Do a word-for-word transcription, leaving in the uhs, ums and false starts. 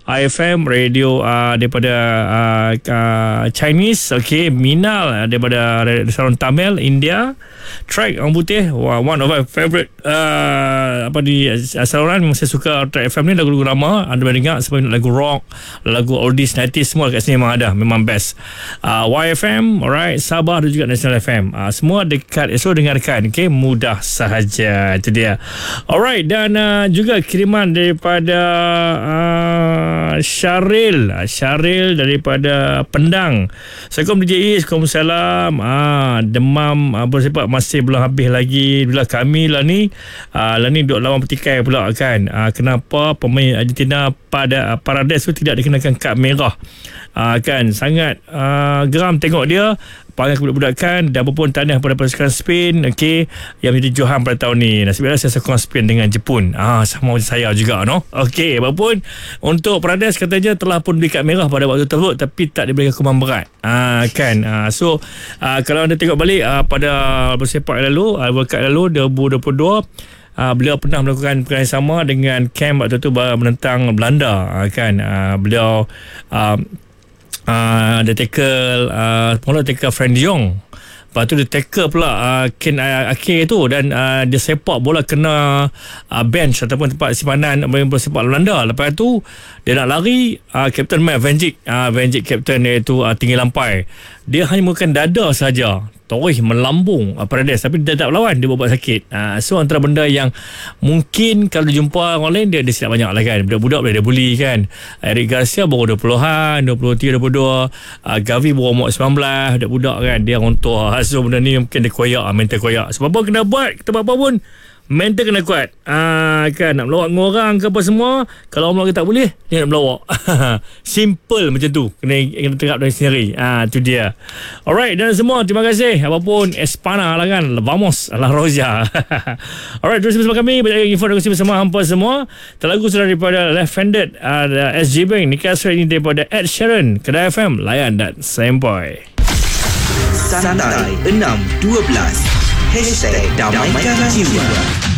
I F M radio uh, daripada uh, uh, Chinese, okay, Minal uh, daripada saluran Tamil India, track orang putih, one of my favourite uh, apa di uh, saluran. Memang saya suka track F M ni, lagu-lagu lama anda boleh dengar, sebab lagu rock, lagu oldies nineties semua kat sini memang ada, memang best. uh, Y F M, alright, Sabah dan juga National F M, uh, semua dekat, so dengarkan, okay, mudah sahaja. Itu dia. Alright, dan uh, juga kiriman daripada uh, Syaril Syaril daripada Pendang. Assalamualaikum D J Is, Waalaikumsalam. ah, Demam uh, bersifat masih belum habis lagi. Bila kami lah ni uh, lah ni duduk lawan petikai pula kan. uh, Kenapa pemain Argentina pada uh, Parades tu tidak dikenakan kad merah? uh, Kan sangat uh, geram tengok dia panggil kebudak-budakan dan berpun tanah pada pasukan Spain, okey, yang menjadi johan pada tahun ni. Nasib baik saya sokong Spain dengan Jepun. Ah, sama macam saya juga, no. Okey, berpun untuk Parades katanya telah pun beri kad merah pada waktu tersebut, tapi tak diberikan hukuman berat. Ah, kan. Ah, so ah, kalau anda tengok balik ah, pada bersepak lalu, ah, World Cup lalu dua ribu dua puluh dua, Uh, beliau pernah melakukan perkara yang sama dengan camp waktu tu menentang Belanda, uh, kan. Uh, beliau uh, uh, dia tackle uh, mula tackle Frank de Jong, lepas tu dia tackle pula uh, Ken uh, Ake tu, dan uh, dia sepak bola kena uh, bench ataupun tempat simpanan bola sepak Belanda. Lepas tu dia nak lari, uh, Kapten Matt Vanjik, uh, Vanjik Kapten iaitu uh, tinggi lampai, dia hanya menggunakan dada saja, torih melambung uh, Parades, tapi dia tak berlawan, dia buat sakit. uh, So antara benda yang mungkin kalau jumpa orang lain, dia, dia silap banyak lah kan. Budak-budak boleh dia bully kan. Eric Garcia baru dua puluhan, dua puluh tiga, dua puluh dua, uh, Gavi baru umur sembilan belas, budak-budak kan, dia orang tua. So benda ni mungkin dia koyak, mental koyak. Sebab apa kena buat, kita buat apa pun mental kena kuat. Ah, kan, nak melawak dengan orang ke apa semua, kalau orang kita tak boleh, dia nak melawak. Simple macam tu. Kena, kena terap dari sendiri. Ah, tu dia. Alright, dan semua terima kasih. Apapun Espana lah kan. Vamos La Roja. Alright, terus bersama kami. Banyak info dan kongsi bersama hampa semua. Terlagu sudah daripada Left-Handed uh, S J Bank. Nikah surat ini daripada Ed Sheeran. Kedai F M, layan dan sampai. Santai enam dua belas Hashtag Damaikan Jiwa.